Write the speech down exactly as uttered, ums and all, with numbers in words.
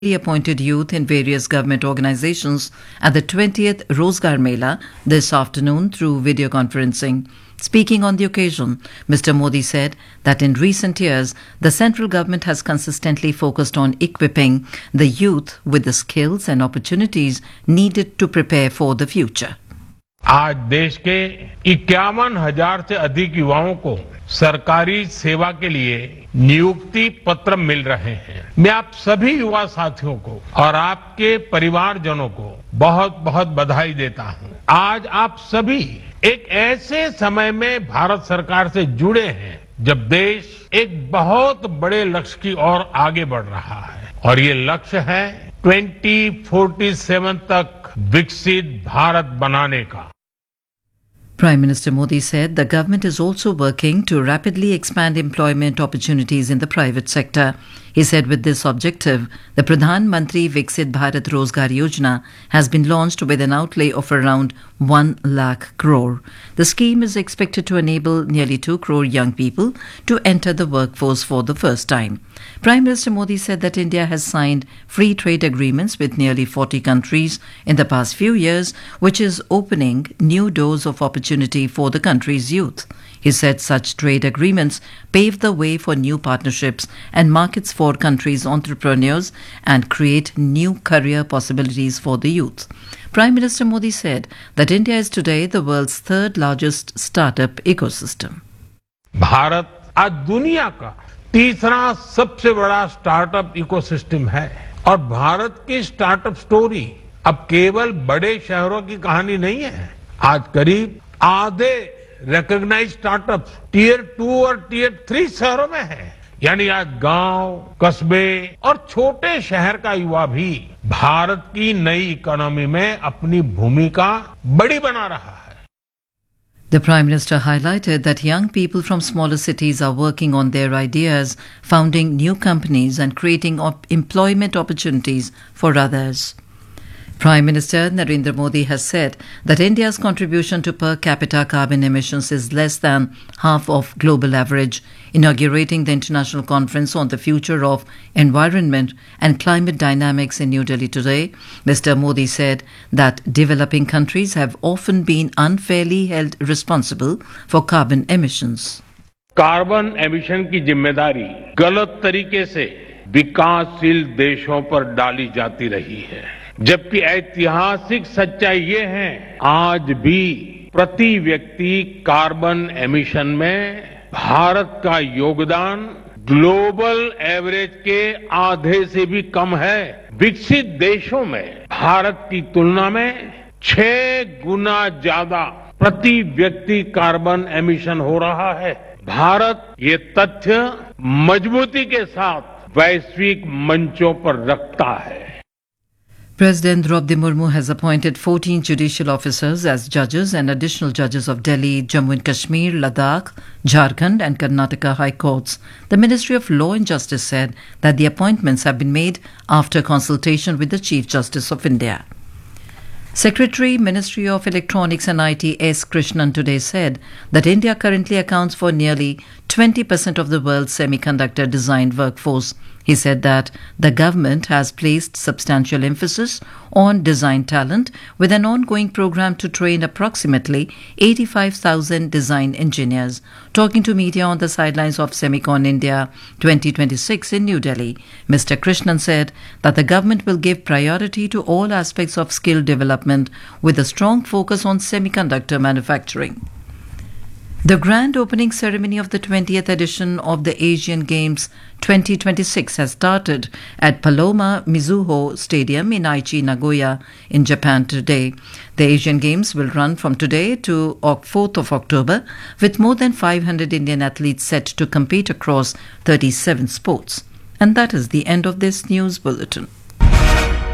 appointed youth in various government organizations at the twentieth Rozgar Mela this afternoon through video conferencing. Speaking on the occasion, Mister Modi said that in recent years, the central government has consistently focused on equipping the youth with the skills and opportunities needed to prepare for the future. आज देश के इक्यावन हजार से अधिक युवाओं को सरकारी सेवा के लिए नियुक्ति पत्र मिल रहे हैं। मैं आप सभी युवा साथियों को और आपके परिवारजनों को बहुत बहुत बधाई देता हूं। आज आप सभी एक ऐसे समय में भारत सरकार से जुड़े हैं जब देश एक बहुत बड़े लक्ष्य की ओर आगे बढ़ रहा है और ये लक्ष्य है ट्वेंटी फोर्टी सेवन तक विकसित भारत बनाने का। Prime Minister Modi said the government is also working to rapidly expand employment opportunities in the private sector. He said with this objective, the Pradhan Mantri Viksit Bharat Rozgar Yojana has been launched with an outlay of around one lakh crore. The scheme is expected to enable nearly two crore young people to enter the workforce for the first time. Prime Minister Modi said that India has signed free trade agreements with nearly forty countries in the past few years, which is opening new doors of opportunity for the country's youth. He said such trade agreements pave the way for new partnerships and markets for countries' entrepreneurs and create new career possibilities for the youth. Prime Minister Modi said that India is today the world's third largest startup ecosystem. Bharat आज दुनिया का तीसरा सबसे बड़ा startup ecosystem है और भारत की startup story अब केवल बड़े शहरों की कहानी नहीं है। आज करीब आधे रिकॉग्नाइज्ड स्टार्टअप टीयर टू और टीयर थ्री शहरों में है। यानी आज गांव, कस्बे और छोटे शहर का युवा भी भारत की नई इकोनॉमी में अपनी भूमिका बड़ी बना रहा है। The Prime Minister highlighted that young people from smaller cities are working on their ideas, founding new companies and creating op- employment opportunities for others. Prime Minister Narendra Modi has said that India's contribution to per capita carbon emissions is less than half of global average. Inaugurating the International Conference on the Future of Environment and Climate Dynamics in New Delhi today, Mister Modi said that developing countries have often been unfairly held responsible for carbon emissions. Carbon emission की जिम्मेदारी गलत तरीके से विकासशील देशों पर डाली जाती रही है, जबकि ऐतिहासिक सच्चाई ये है आज भी प्रति व्यक्ति कार्बन एमिशन में भारत का योगदान ग्लोबल एवरेज के आधे से भी कम है। विकसित देशों में भारत की तुलना में छह गुना ज्यादा प्रति व्यक्ति कार्बन एमिशन हो रहा है। भारत ये तथ्य मजबूती के साथ वैश्विक मंचों पर रखता है। President Draupadi Murmu has appointed fourteen judicial officers as judges and additional judges of Delhi, Jammu and Kashmir, Ladakh, Jharkhand and Karnataka High Courts. The Ministry of Law and Justice said that the appointments have been made after consultation with the Chief Justice of India. Secretary, Ministry of Electronics and I T S. Krishnan today said that India currently accounts for nearly twenty percent of the world's semiconductor design workforce. He said that the government has placed substantial emphasis on design talent with an ongoing program to train approximately eighty-five thousand design engineers. Talking to media on the sidelines of Semicon India twenty twenty-six in New Delhi, Mister Krishnan said that the government will give priority to all aspects of skill development with a strong focus on semiconductor manufacturing. The grand opening ceremony of the twentieth edition of the Asian Games twenty twenty-six has started at Paloma Mizuho Stadium in Aichi, Nagoya in Japan today. The Asian Games will run from today to fourth of October with more than five hundred Indian athletes set to compete across thirty-seven sports. And that is the end of this news bulletin.